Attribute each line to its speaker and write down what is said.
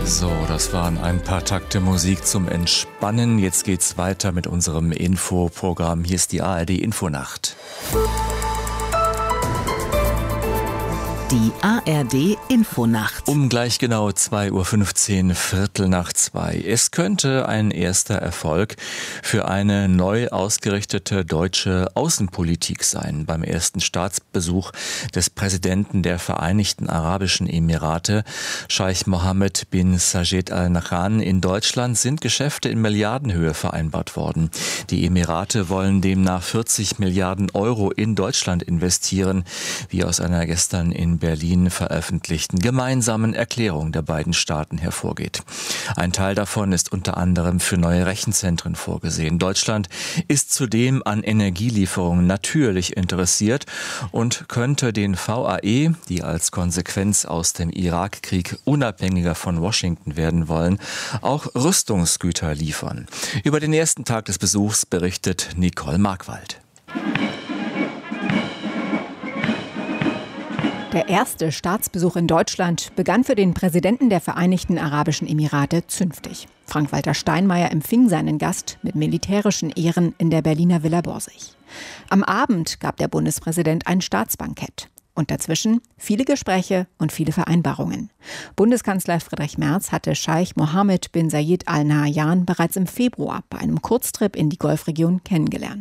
Speaker 1: So, das waren ein paar Takte Musik zum Entspannen. Jetzt geht's weiter mit unserem Infoprogramm. Hier ist die ARD Infonacht.
Speaker 2: Die ARD Infonacht.
Speaker 1: Um gleich genau 2:15 Uhr, Viertel nach 2. Es könnte ein erster Erfolg für eine neu ausgerichtete deutsche Außenpolitik sein. Beim ersten Staatsbesuch des Präsidenten der Vereinigten Arabischen Emirate, Scheich Mohammed bin Zayed Al Nahyan, in Deutschland sind Geschäfte in Milliardenhöhe vereinbart worden. Die Emirate wollen demnach 40 Milliarden Euro in Deutschland investieren, wie aus einer gestern in Berlin veröffentlichten gemeinsamen Erklärung der beiden Staaten hervorgeht. Ein Teil davon ist unter anderem für neue Rechenzentren vorgesehen. Deutschland ist zudem an Energielieferungen natürlich interessiert und könnte den VAE, die als Konsequenz aus dem Irakkrieg unabhängiger von Washington werden wollen, auch Rüstungsgüter liefern. Über den ersten Tag des Besuchs berichtet Nicole Markwald.
Speaker 3: Der erste Staatsbesuch in Deutschland begann für den Präsidenten der Vereinigten Arabischen Emirate zünftig. Frank-Walter Steinmeier empfing seinen Gast mit militärischen Ehren in der Berliner Villa Borsig. Am Abend gab der Bundespräsident ein Staatsbankett. Und dazwischen viele Gespräche und viele Vereinbarungen. Bundeskanzler Friedrich Merz hatte Scheich Mohammed bin Zayed Al Nahyan bereits im Februar bei einem Kurztrip in die Golfregion kennengelernt.